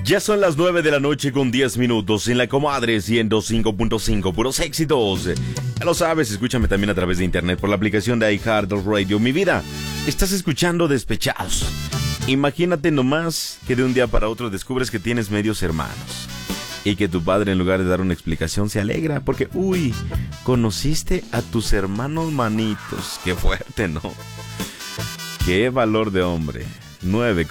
Ya son las 9 de la noche con 10 minutos en la Comadre 105.5, puros éxitos. Ya lo sabes, escúchame también a través de internet por la aplicación de iHeartRadio. Mi vida, estás escuchando Despechados. Imagínate nomás que de un día para otro descubres que tienes medios hermanos y que tu padre, en lugar de dar una explicación, se alegra porque, conociste a tus hermanos manitos. Qué fuerte, ¿no? Qué valor de hombre. 9